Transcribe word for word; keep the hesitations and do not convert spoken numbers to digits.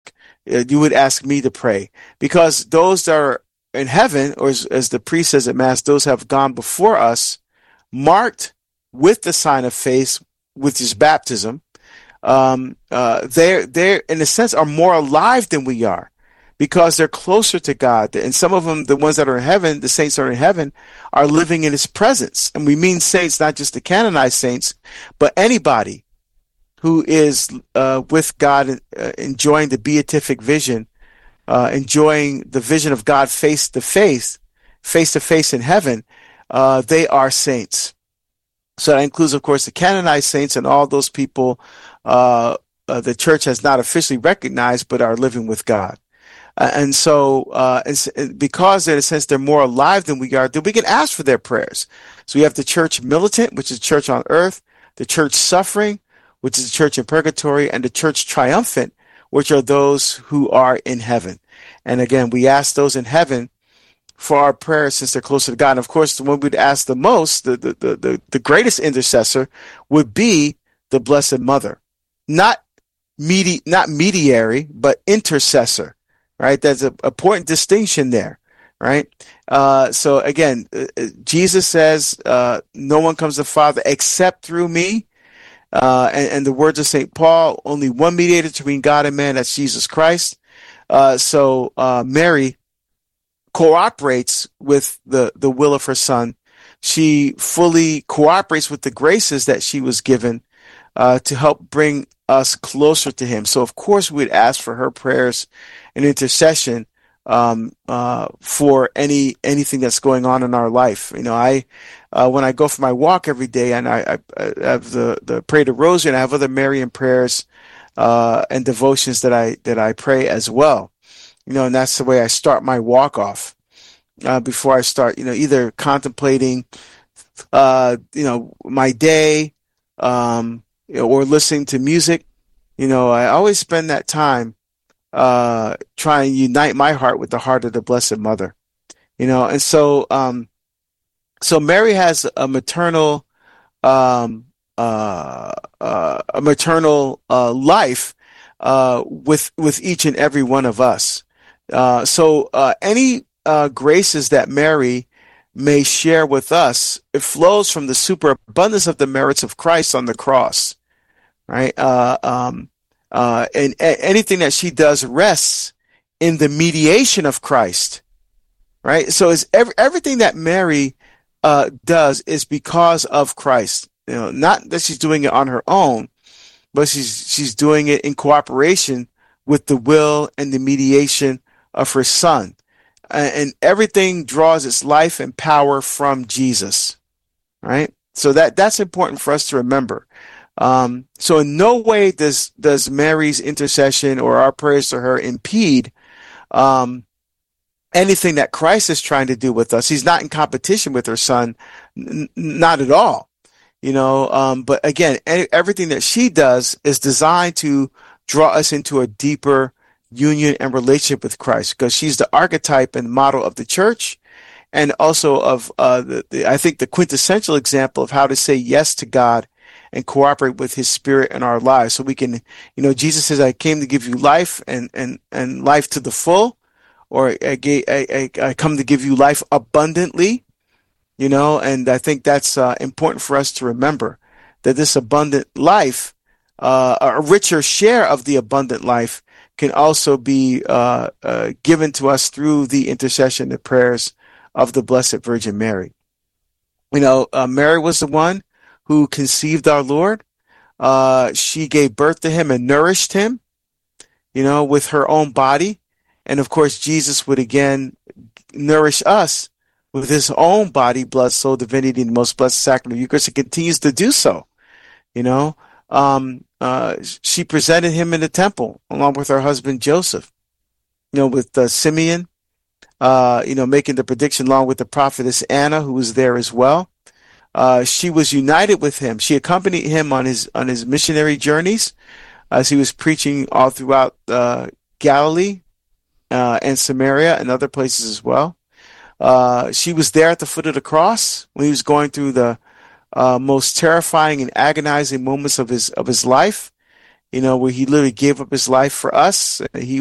uh, you would ask me to pray, because those that are in heaven, or as, as the priest says at Mass, those have gone before us, marked with the sign of faith, which is baptism. Um, uh, they're, they're, in a sense, are more alive than we are, because they're closer to God. And some of them, the ones that are in heaven, the saints that are in heaven, are living in his presence. And we mean saints, not just the canonized saints, but anybody who is uh, with God, uh, enjoying the beatific vision, uh, enjoying the vision of God face to face, face to face in heaven. Uh, they are saints. So that includes, of course, the canonized saints and all those people uh, uh, the church has not officially recognized, but are living with God. Uh, and so, uh, and because in a sense they're more alive than we are, then we can ask for their prayers. So we have the church militant, which is church on earth, the church suffering, which is the church in purgatory, and the church triumphant, which are those who are in heaven. And again, we ask those in heaven for our prayers since they're closer to God. And of course, the one we'd ask the most, the, the, the, the, the greatest intercessor, would be the Blessed Mother. Not medi- not mediary, but intercessor, right? There's an important distinction there, right? Uh, so again, uh, Jesus says, uh, no one comes to the Father except through me. Uh, and, and the words of Saint Paul, only one mediator between God and man, that's Jesus Christ. Uh, so uh, Mary cooperates with the, the will of her son. She fully cooperates with the graces that she was given uh, to help bring us closer to him. So, of course, we'd ask for her prayers and intercession um, uh, for any anything that's going on in our life. You know, I uh, when I go for my walk every day, and I, I, I have the, the pray the rosary, and I have other Marian prayers uh, and devotions that I that I pray as well. You know, and that's the way I start my walk off uh, before I start, you know, either contemplating, uh, you know, my day um, you know, or listening to music. You know, I always spend that time uh, trying to unite my heart with the heart of the Blessed Mother. You know, and so um, so Mary has a maternal um, uh, uh, a maternal uh, life uh, with with each and every one of us. Uh, so uh, any uh, graces that Mary may share with us, it flows from the superabundance of the merits of Christ on the cross, right? Uh, um, uh, and a- anything that she does rests in the mediation of Christ, right? So it's every, everything that Mary uh, does is because of Christ. You know, not that she's doing it on her own, but she's she's doing it in cooperation with the will and the mediation of her son. And everything draws its life and power from Jesus, right? So that that's important for us to remember. Um, so in no way does does Mary's intercession or our prayers to her impede um, anything that Christ is trying to do with us. He's not in competition with her son, n- not at all. You know, um, but again, any, everything that she does is designed to draw us into a deeper union and relationship with Christ, because she's the archetype and model of the church, and also of uh, the, the I think the quintessential example of how to say yes to God and cooperate with His Spirit in our lives. So we can, you know, Jesus says, "I came to give you life and and and life to the full," or I, gave, I, I, I come to give you life abundantly. You know, and I think that's uh, important for us to remember, that this abundant life, uh, a richer share of the abundant life, can also be uh, uh, given to us through the intercession and prayers of the Blessed Virgin Mary. You know, uh, Mary was the one who conceived our Lord. Uh, she gave birth to him and nourished him, you know, with her own body. And of course, Jesus would again nourish us with his own body, blood, soul, divinity, and the most blessed sacrament of Eucharist, and continues to do so. You know, um, uh, she presented him in the temple along with her husband Joseph, you know, with uh, Simeon, uh, you know, making the prediction along with the prophetess Anna, who was there as well. Uh, she was united with him. She accompanied him on his on his missionary journeys as he was preaching all throughout uh, Galilee uh, and Samaria and other places as well. Uh, she was there at the foot of the cross when he was going through the uh, most terrifying and agonizing moments of his of his life, you know, where he literally gave up his life for us. He